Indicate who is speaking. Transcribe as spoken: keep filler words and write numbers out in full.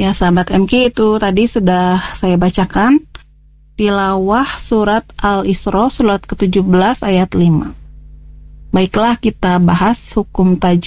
Speaker 1: Ya sahabat M K, itu tadi sudah saya bacakan tilawah surat Al-Isra surat ketujuh belas ayat lima. Baiklah, kita bahas hukum tajwid